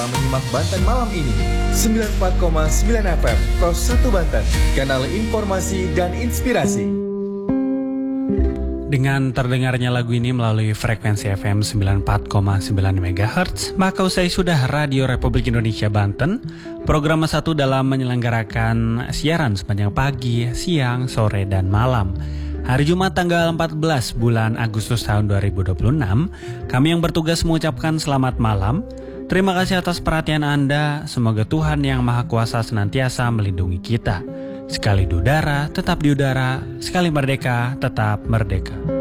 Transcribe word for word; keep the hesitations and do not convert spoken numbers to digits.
Menyimak Banten malam ini sembilan puluh empat koma sembilan F M Pros satu Banten, kanal informasi dan inspirasi. Dengan terdengarnya lagu ini melalui frekuensi F M sembilan puluh empat koma sembilan MHz, maka usai sudah Radio Republik Indonesia Banten, program satu dalam menyelenggarakan siaran sepanjang pagi, siang, sore, dan malam. Hari Jumat tanggal empat belas bulan Agustus tahun dua ribu dua puluh enam, kami yang bertugas mengucapkan selamat malam. Terima kasih atas perhatian Anda. Semoga Tuhan Yang Maha Kuasa senantiasa melindungi kita. Sekali di udara, tetap di udara. Sekali merdeka, tetap merdeka.